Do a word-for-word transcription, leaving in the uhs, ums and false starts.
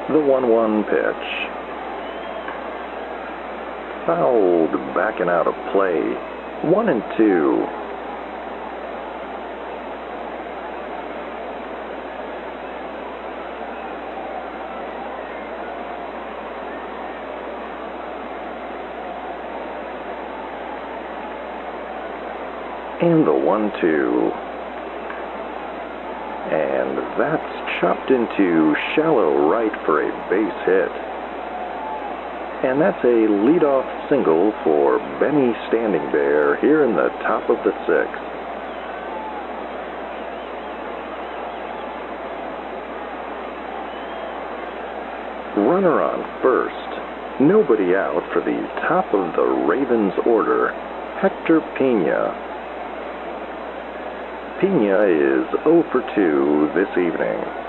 The one one pitch. Fouled, backing out of play. One and two. And the one two. And that's chopped into shallow right for a base hit. And that's a leadoff single for Benny Standing Bear here in the top of the sixth. Runner on first. Nobody out for the top of the Ravens order, Hector Pena. Pena is oh for two this evening.